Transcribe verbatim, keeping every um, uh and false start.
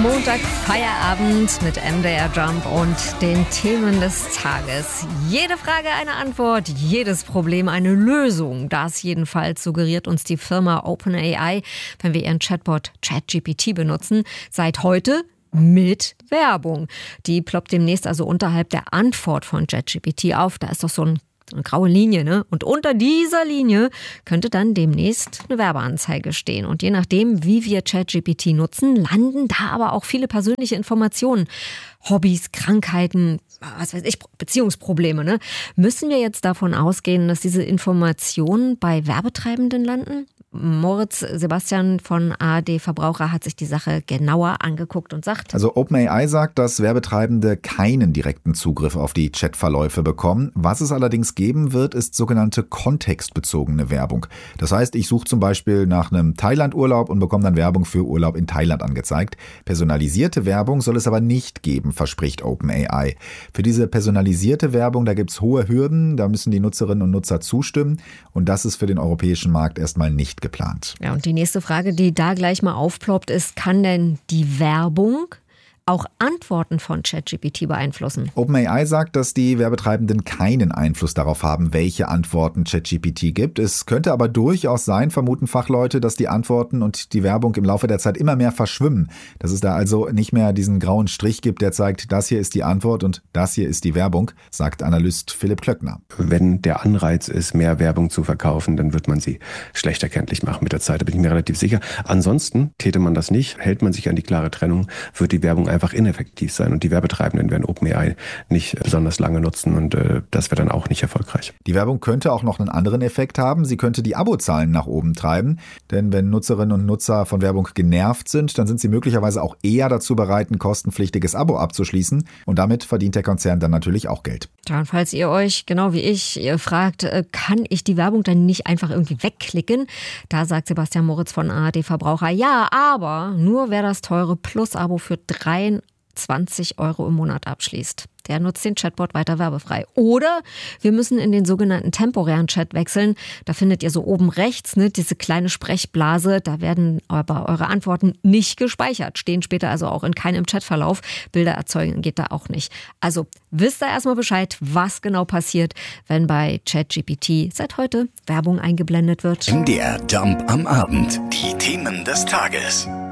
am Montag Feierabend mit M D R Jump und den Themen des Tages. Jede Frage eine Antwort, jedes Problem eine Lösung. Das jedenfalls suggeriert uns die Firma OpenAI, wenn wir ihren Chatbot ChatGPT benutzen. Seit heute mit Werbung. Die ploppt demnächst also unterhalb der Antwort von ChatGPT auf. Da ist doch so ein eine graue Linie, ne? Und unter dieser Linie könnte dann demnächst eine Werbeanzeige stehen. Und je nachdem, wie wir ChatGPT nutzen, landen da aber auch viele persönliche Informationen. Hobbys, Krankheiten, was weiß ich, Beziehungsprobleme, ne? Müssen wir jetzt davon ausgehen, dass diese Informationen bei Werbetreibenden landen? Moritz Sebastian von A R D Verbraucher hat sich die Sache genauer angeguckt und sagt: Also OpenAI sagt, dass Werbetreibende keinen direkten Zugriff auf die Chatverläufe bekommen. Was es allerdings geben wird, ist sogenannte kontextbezogene Werbung. Das heißt, ich suche zum Beispiel nach einem Thailand-Urlaub und bekomme dann Werbung für Urlaub in Thailand angezeigt. Personalisierte Werbung soll es aber nicht geben, verspricht OpenAI. Für diese personalisierte Werbung, da gibt es hohe Hürden, da müssen die Nutzerinnen und Nutzer zustimmen und das ist für den europäischen Markt erstmal nicht geplant. Ja, und die nächste Frage, die da gleich mal aufploppt, ist, kann denn die Werbung auch Antworten von ChatGPT beeinflussen? OpenAI sagt, dass die Werbetreibenden keinen Einfluss darauf haben, welche Antworten ChatGPT gibt. Es könnte aber durchaus sein, vermuten Fachleute, dass die Antworten und die Werbung im Laufe der Zeit immer mehr verschwimmen. Dass es da also nicht mehr diesen grauen Strich gibt, der zeigt, das hier ist die Antwort und das hier ist die Werbung, sagt Analyst Philipp Klöckner. Wenn der Anreiz ist, mehr Werbung zu verkaufen, dann wird man sie schlecht erkenntlich machen mit der Zeit. Da bin ich mir relativ sicher. Ansonsten täte man das nicht, hält man sich an die klare Trennung, wird die Werbung einfach ineffektiv sein und die Werbetreibenden werden OpenAI nicht besonders lange nutzen und äh, das wird dann auch nicht erfolgreich. Die Werbung könnte auch noch einen anderen Effekt haben. Sie könnte die Abozahlen nach oben treiben, denn wenn Nutzerinnen und Nutzer von Werbung genervt sind, dann sind sie möglicherweise auch eher dazu bereit, ein kostenpflichtiges Abo abzuschließen und damit verdient der Konzern dann natürlich auch Geld. Ja, und falls ihr euch, genau wie ich, ihr fragt, kann ich die Werbung dann nicht einfach irgendwie wegklicken? Da sagt Sebastian Moritz von A R D Verbraucher, ja, aber nur wer das teure Plus-Abo für dreiundzwanzig Euro im Monat abschließt. Der nutzt den Chatbot weiter werbefrei. Oder wir müssen in den sogenannten temporären Chat wechseln. Da findet ihr so oben rechts, ne, diese kleine Sprechblase. Da werden aber eure Antworten nicht gespeichert. Stehen später also auch in keinem Chatverlauf. Bilder erzeugen geht da auch nicht. Also wisst ihr erstmal Bescheid, was genau passiert, wenn bei ChatGPT seit heute Werbung eingeblendet wird. M D R Jump am Abend. Die Themen des Tages.